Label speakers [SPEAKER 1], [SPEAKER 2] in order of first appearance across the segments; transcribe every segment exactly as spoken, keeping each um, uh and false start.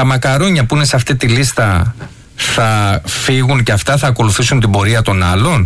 [SPEAKER 1] τα μακαρόνια που είναι σε αυτή τη λίστα θα φύγουν και αυτά, θα ακολουθήσουν την πορεία των άλλων?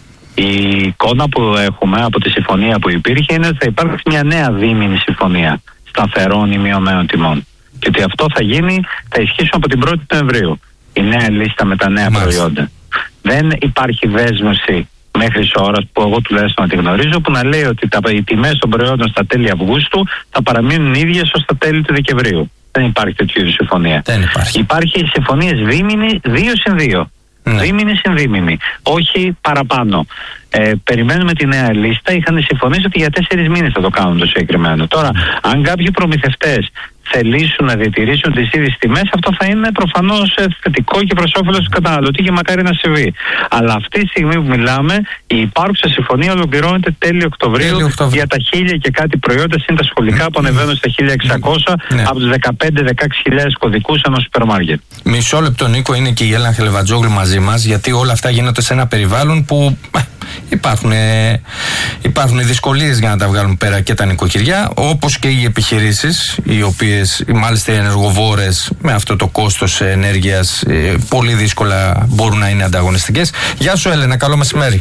[SPEAKER 2] Η εικόνα που έχουμε από τη συμφωνία που υπήρχε είναι ότι θα υπάρξει μια νέα δίμηνη συμφωνία σταθερών ή μειωμένων τιμών. Και ότι αυτό θα γίνει, θα ισχύσουν από την πρώτη Νοεμβρίου. Η νέα λίστα με τα νέα Μάλιστα. προϊόντα. Δεν υπάρχει δέσμευση μέχρι ώρας, που εγώ τουλάχιστον να τη γνωρίζω, που να λέει ότι τα, οι τιμές των προϊόντων στα τέλη Αυγούστου θα παραμείνουν ίδιες ως τα τέλη του Δεκεμβρίου. Δεν υπάρχει τέτοιου είδους συμφωνία.
[SPEAKER 1] Δεν υπάρχει.
[SPEAKER 2] Υπάρχει συμφωνίες δίμηνη δύο συν δύο. Ναι. Δίμηνη συν δίμηνη. Όχι παραπάνω. Ε, περιμένουμε τη νέα λίστα. Είχαν συμφωνήσει ότι για τέσσερις μήνες θα το κάνουν το συγκεκριμένο. Τώρα, αν κάποιοι προμηθευτές θελήσουν να διατηρήσουν τις ίδιες τιμές, αυτό θα είναι προφανώς θετικό και προς όφελος του καταναλωτή και μακάρι να συμβεί. Αλλά αυτή τη στιγμή που μιλάμε, η υπάρχουσα συμφωνία ολοκληρώνεται τέλη Οκτωβρίου, τέλη Οκτωβρίου για τα χίλια και κάτι προϊόντα, συν τα σχολικά που ανεβαίνουν στα χίλια εξακόσια ναι. από τους δεκαπέντε με δεκαέξι χιλιάδες κωδικούς ενός σούπερ μάρκετ.
[SPEAKER 1] Μισό λεπτό, Νίκο, είναι και η Έλενα Χελεβατζόγλου μαζί μας, γιατί όλα αυτά γίνονται σε ένα περιβάλλον που υπάρχουν, ε, υπάρχουν δυσκολίες για να τα βγάλουν πέρα και τα νοικοκυριά, όπως και οι επιχειρήσεις, οι οποίες μάλιστα οι ενεργοβόρες με αυτό το κόστος ενέργειας ε, πολύ δύσκολα μπορούν να είναι ανταγωνιστικές. Γεια σου Έλενα, καλό μεσημέρι.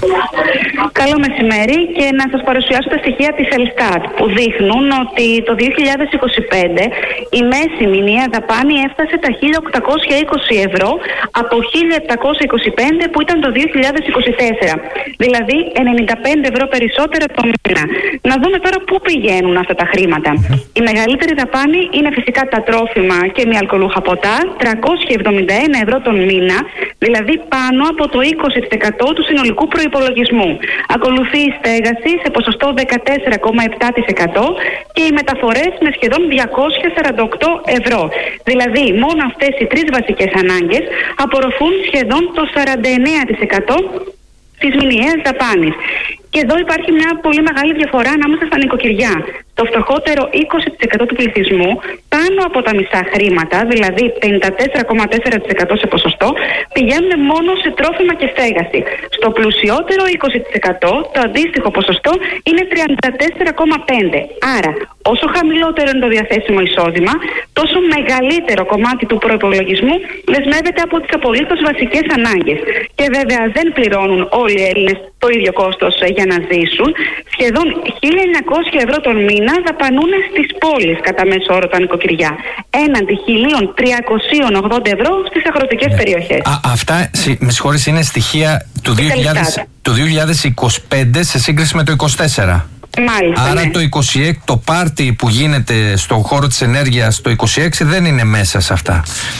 [SPEAKER 3] Καλό μεσημέρι, και να σας παρουσιάσω τα στοιχεία της Ελστάτ που δείχνουν ότι το δύο χιλιάδες είκοσι πέντε η μέση μηνιαία δαπάνη έφτασε τα χίλια οκτακόσια είκοσι ευρώ από χίλια επτακόσια είκοσι πέντε που ήταν το δύο χιλιάδες είκοσι τέσσερα. Δηλαδή ενενήντα πέντε ευρώ περισσότερα το μήνα. Να δούμε τώρα πού πηγαίνουν αυτά τα χρήματα. Η μεγαλύτερη δαπάνη είναι φυσικά τα τρόφιμα και μη αλκοολούχα ποτά, τριακόσια εβδομήντα ένα ευρώ τον μήνα, δηλαδή πάνω από το είκοσι τοις εκατό του συνολικού προϋπολογισμού. Ακολουθεί η στέγαση σε ποσοστό δεκατέσσερα κόμμα επτά τοις εκατό και οι μεταφορές με σχεδόν διακόσια σαράντα οκτώ ευρώ. Δηλαδή μόνο αυτές οι τρεις βασικές ανάγκες απορροφούν σχεδόν το σαράντα εννέα τοις εκατό της μηνιαίας δαπάνης. Και εδώ υπάρχει μια πολύ μεγάλη διαφορά ανάμεσα στα νοικοκυριά. Το φτωχότερο είκοσι τοις εκατό του πληθυσμού, πάνω από τα μισά χρήματα, δηλαδή πενήντα τέσσερα κόμμα τέσσερα τοις εκατό σε ποσοστό, πηγαίνουν μόνο σε τρόφιμα και στέγαση. Στο πλουσιότερο είκοσι τοις εκατό το αντίστοιχο ποσοστό είναι τριάντα τέσσερα κόμμα πέντε τοις εκατό. Άρα, όσο χαμηλότερο είναι το διαθέσιμο εισόδημα, τόσο μεγαλύτερο κομμάτι του προϋπολογισμού δεσμεύεται από τις απολύτως βασικές ανάγκες. Και βέβαια δεν πληρώνουν όλοι οι Έλληνες το ίδιο κόστος για να ζήσουν. Σχεδόν χίλια εννιακόσια ευρώ τον μήνα δαπανούν στις πόλεις κατά μέσο όρο τα νοικοκυριά, έναντι χίλια τριακόσια ογδόντα ευρώ στις αγροτικές ναι. περιοχές. Α,
[SPEAKER 1] αυτά, με συγχωρείς, είναι στοιχεία του δύο χιλιάδες, του δύο χιλιάδες είκοσι πέντε σε σύγκριση με το είκοσι τέσσερα.
[SPEAKER 3] Μάλιστα,
[SPEAKER 1] Άρα
[SPEAKER 3] ναι.
[SPEAKER 1] το είκοσι έξι, το πάρτι που γίνεται στον χώρο της ενέργειας το είκοσι έξι δεν είναι μέσα σε αυτά.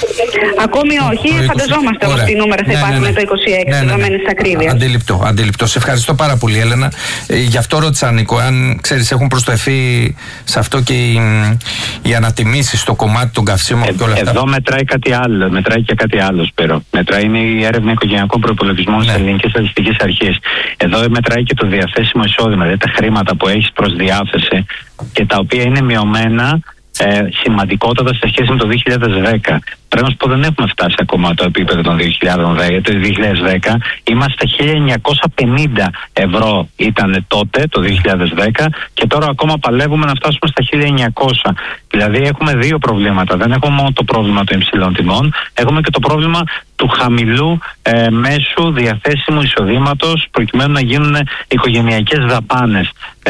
[SPEAKER 3] Ακόμη όχι, είκοσι... φανταζόμαστε ότι οι νούμερα θα ναι, υπάρχουν ναι, ναι. το είκοσι έξι, ναι, ναι, ναι. δεδομένης της ακρίβειας.
[SPEAKER 1] Αντιληπτό, αντιληπτό. Σε ευχαριστώ πάρα πολύ, Έλενα. Ε, γι' αυτό ρώτησα, Νίκο, αν ξέρεις, έχουν προσθεθεί σε αυτό και οι, οι ανατιμήσεις στο κομμάτι των καυσίμων ε, και όλα αυτά.
[SPEAKER 2] Εδώ μετράει κάτι άλλο, μετράει και κάτι άλλο, Σπύρο. Μετράει είναι η έρευνα οικογενειακών προϋπολογισμών ναι. της Ελληνικής Στατιστικής Αρχής. Εδώ μετράει και το διαθέσιμο εισόδημα, δηλαδή τα χρήματα που έχεις προς διάθεση και τα οποία είναι μειωμένα ε, σημαντικότατα σε σχέση με το δύο χιλιάδες δέκα. Πρέπει να σου πω, δεν έχουμε φτάσει ακόμα το επίπεδο των δύο χιλιάδες δέκα. Είμαστε χίλια εννιακόσια πενήντα ευρώ ήταν τότε, το δύο χιλιάδες δέκα, και τώρα ακόμα παλεύουμε να φτάσουμε στα χίλια εννιακόσια. Δηλαδή έχουμε δύο προβλήματα. Δεν έχουμε μόνο το πρόβλημα των υψηλών τιμών, έχουμε και το πρόβλημα του χαμηλού ε, μέσου διαθέσιμου εισοδήματος, προκειμένου να γίνουν οικογενειακές δαπάνες,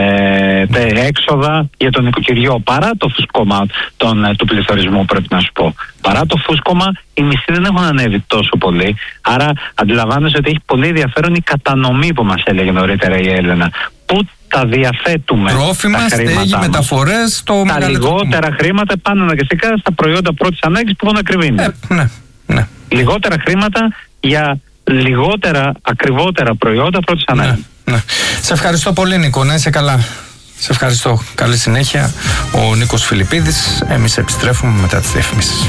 [SPEAKER 2] ε, έξοδα για τον νοικοκυριό, παρά το φουσκώμα των, του πληθωρισμού, πρέπει να σου πω. Παρά το φούσκωμα, οι μισθοί δεν έχουν ανέβει τόσο πολύ. Άρα αντιλαμβάνεσαι ότι έχει πολύ ενδιαφέρον η κατανομή που μας έλεγε νωρίτερα η Έλενα. Πού τα διαθέτουμε.
[SPEAKER 1] Τρόφιμα, στέγη, μεταφορές, το
[SPEAKER 2] τα λιγότερα χρήματα πάνε αναγκαστικά στα προϊόντα πρώτης ανάγκης που έχουν ακριβήνει.
[SPEAKER 1] Ε, ναι, ναι.
[SPEAKER 2] Λιγότερα χρήματα για λιγότερα ακριβότερα προϊόντα πρώτης ανάγκης.
[SPEAKER 1] Ναι, ναι. Σε ευχαριστώ πολύ, Νίκο. Να είσαι καλά. Σε ευχαριστώ. Καλή συνέχεια. Ο Νίκος Φιλιππίδης. Εμείς επιστρέφουμε μετά τις διαφημίσεις.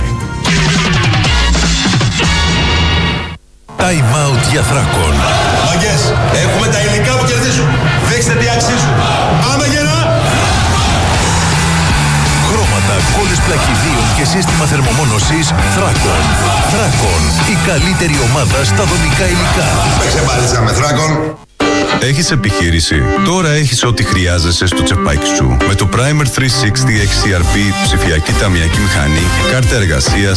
[SPEAKER 4] Time out για Θράκον.
[SPEAKER 5] Μαγκές, έχουμε τα υλικά που κερδίζουν. Δείξτε τι αξίζουν. Πάμε γερά!
[SPEAKER 4] Χρώματα, κόλλες πλακιδίων και σύστημα θερμομόνωσης Θράκον. Θράκον, η καλύτερη ομάδα στα δομικά υλικά.
[SPEAKER 5] Παίξε μπάλιτσα με Θράκον.
[SPEAKER 6] Έχεις επιχείρηση? Τώρα έχεις ό,τι χρειάζεσαι στο τσεπάκι σου. Με το Primer τριακόσια εξήντα εξ σι αρ πι, ψηφιακή ταμιακή μηχανή, κάρτα εργασίας,